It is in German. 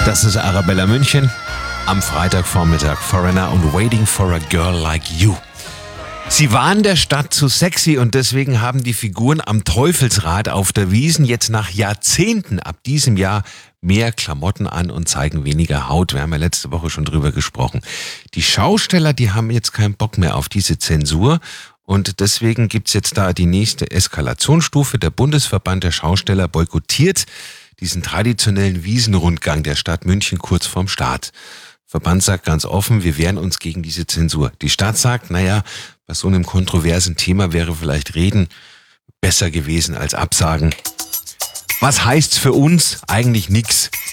Das ist Arabella München. Am Freitagvormittag Foreigner und Waiting for a Girl Like You. Sie waren der Stadt zu sexy und deswegen haben die Figuren am Teufelsrad auf der Wiesn jetzt nach Jahrzehnten ab diesem Jahr mehr Klamotten an und zeigen weniger Haut. Wir haben ja letzte Woche schon drüber gesprochen. Die Schausteller, die haben jetzt keinen Bock mehr auf diese Zensur und deswegen gibt's jetzt da die nächste Eskalationsstufe. Der Bundesverband der Schausteller boykottiert diesen traditionellen Wiesenrundgang der Stadt München kurz vorm Start. Verband sagt ganz offen, wir wehren uns gegen diese Zensur. Die Stadt sagt, naja, bei so einem kontroversen Thema wäre vielleicht Reden besser gewesen als Absagen. Was heißt's für uns? Eigentlich nix.